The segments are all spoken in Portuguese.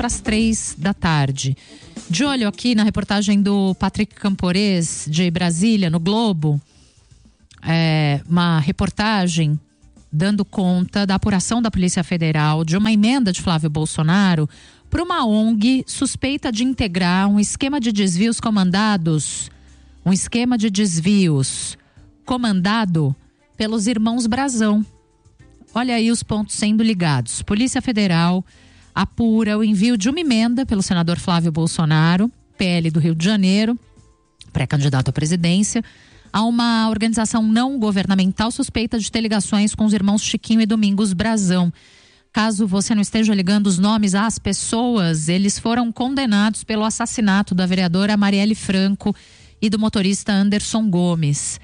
para as 3 da tarde. De olho aqui na reportagem do Patrick Camporês, de Brasília, no Globo, uma reportagem dando conta da apuração da Polícia Federal de uma emenda de Flávio Bolsonaro para uma ONG suspeita de integrar um esquema de desvios comandado pelos irmãos Brazão. Olha aí os pontos sendo ligados. Polícia Federal apura o envio de uma emenda pelo senador Flávio Bolsonaro, PL do Rio de Janeiro, pré-candidato à presidência, a uma organização não governamental suspeita de ter ligações com os irmãos Chiquinho e Domingos Brazão. Caso você não esteja ligando os nomes às pessoas, eles foram condenados pelo assassinato da vereadora Marielle Franco e do motorista Anderson Gomes.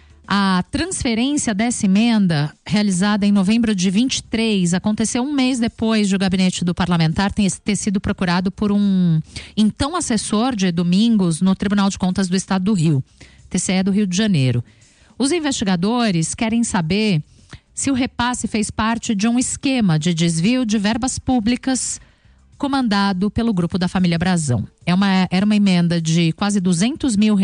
A transferência dessa emenda, realizada em novembro de 23, aconteceu um mês depois de o gabinete do parlamentar ter sido procurado por um então assessor de Domingos no Tribunal de Contas do Estado do Rio, TCE do Rio de Janeiro. Os investigadores querem saber se o repasse fez parte de um esquema de desvio de verbas públicas comandado pelo grupo da família Brazão. Era uma emenda de quase R$200 mil,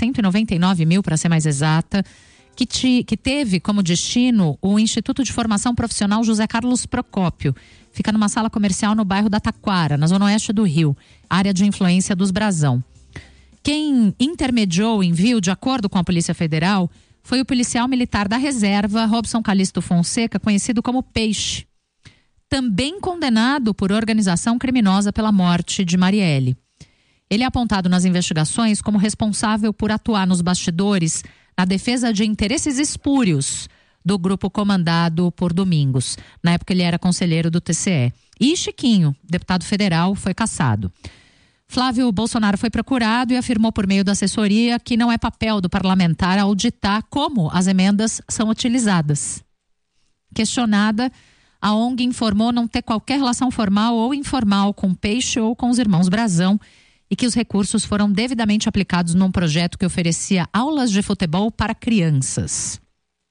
199 mil para ser mais exata, que teve como destino o Instituto de Formação Profissional José Carlos Procópio. Fica numa sala comercial no bairro da Taquara, na zona oeste do Rio, área de influência dos Brazão. Quem intermediou o envio, de acordo com a Polícia Federal, foi o policial militar da reserva, Robson Calixto Fonseca, conhecido como Peixe, também condenado por organização criminosa pela morte de Marielle. Ele é apontado nas investigações como responsável por atuar nos bastidores na defesa de interesses espúrios do grupo comandado por Domingos. Na época ele era conselheiro do TCE. E Chiquinho, deputado federal, foi cassado. Flávio Bolsonaro foi procurado e afirmou por meio da assessoria que não é papel do parlamentar auditar como as emendas são utilizadas. Questionada, a ONG informou não ter qualquer relação formal ou informal com Peixe ou com os irmãos Brazão e que os recursos foram devidamente aplicados num projeto que oferecia aulas de futebol para crianças.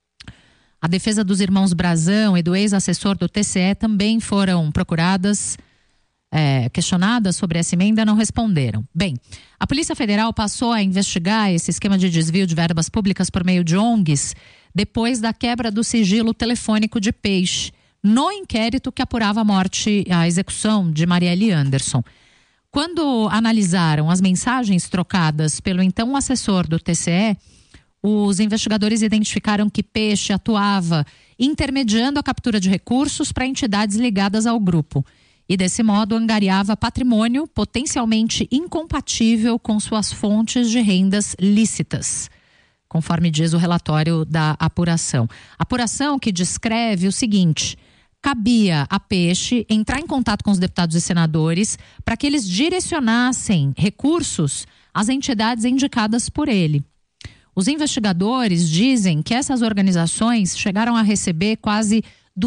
A defesa dos irmãos Brazão e do ex-assessor do TCE também foram procuradas, questionadas sobre essa emenda, não responderam. Bem, a Polícia Federal passou a investigar esse esquema de desvio de verbas públicas por meio de ONGs depois da quebra do sigilo telefônico de Peixe, no inquérito que apurava a execução de Marielle Anderson. Quando analisaram as mensagens trocadas pelo então assessor do TCE, os investigadores identificaram que Peixe atuava intermediando a captura de recursos para entidades ligadas ao grupo e, desse modo, angariava patrimônio potencialmente incompatível com suas fontes de rendas lícitas, conforme diz o relatório da apuração. Apuração que descreve o seguinte: cabia a Peixe entrar em contato com os deputados e senadores para que eles direcionassem recursos às entidades indicadas por ele. Os investigadores dizem que essas organizações chegaram a receber quase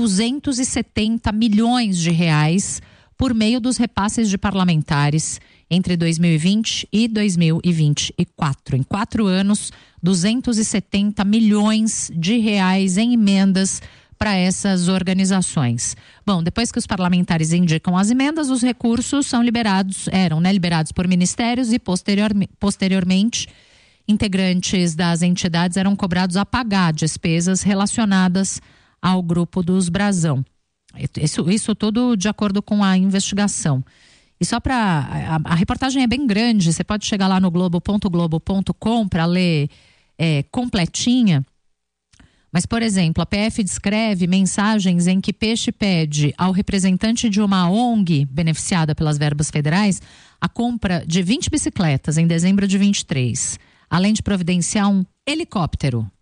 270 milhões de reais por meio dos repasses de parlamentares entre 2020 e 2024. Em 4 anos, 270 milhões de reais em emendas para essas organizações. Bom, depois que os parlamentares indicam as emendas, os recursos eram liberados por ministérios e posteriormente integrantes das entidades eram cobrados a pagar despesas relacionadas ao grupo dos Brazão. Isso tudo de acordo com a investigação. E só para... A reportagem é bem grande, você pode chegar lá no globo.globo.com para ler completinha. Mas, por exemplo, a PF descreve mensagens em que Peixe pede ao representante de uma ONG beneficiada pelas verbas federais a compra de 20 bicicletas em dezembro de 23, além de providenciar um helicóptero.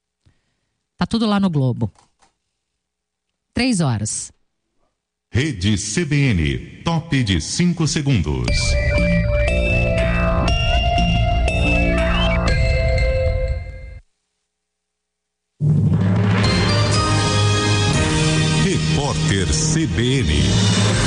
Tá tudo lá no Globo. 3 horas. Rede CBN, top de 5 segundos.